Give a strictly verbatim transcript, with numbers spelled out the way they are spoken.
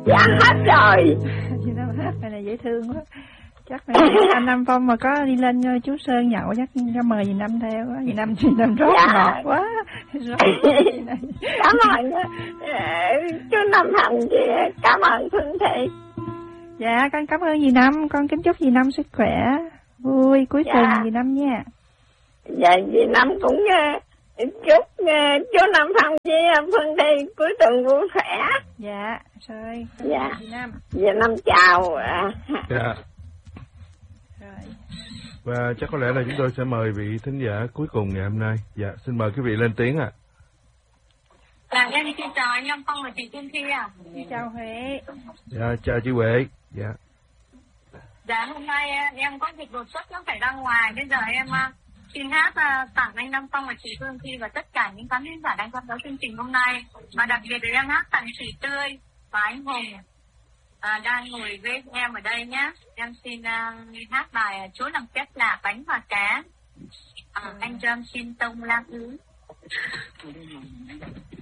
Dạ hết rồi. Chị Năm hát bài này dễ thương quá. Chắc là anh Nam Phong mà có đi lên chú Sơn nhậu chắc cho mời dì Năm theo á. Dì Năm dì Năm rót Dạ. ngọt quá. Rót Cảm ơn chú Năm Thành, chị cảm ơn Phương Thị. Dạ con cảm ơn dì Năm, con kính chúc dì Năm sức khỏe vui cuối Dạ. tuần dì Năm nha. Dạ dì Năm cũng uh, chúc uh, chú Năm Thành với uh, Phương Thị cuối tuần vui khỏe. Dạ rồi. Dạ. Dì Năm. Dì Năm chào. Uh, Dạ. Rồi. Và chắc có lẽ là chúng tôi sẽ mời vị thính giả cuối cùng ngày hôm nay. Dạ, xin mời quý vị lên tiếng ạ. À. Dạ, em xin chào anh Nam Phong và chị Phương Thi ạ. Xin chào Huệ. Dạ, chào chị Huệ. Dạ. Dạ, hôm nay em có việc đột xuất nó phải ra ngoài. Bây giờ em uh, xin hát uh, tặng anh Nam Phong và chị Phương Thi và tất cả những khán giả đang quan sát chương trình hôm nay. Và đặc biệt là em hát tặng chị Tươi và anh Hùng à, đang ngồi với em ở đây nhé. Em xin uh, hát bài Chúa làm phép lạ bánh và cá. À, anh cho em xin tông la ứ.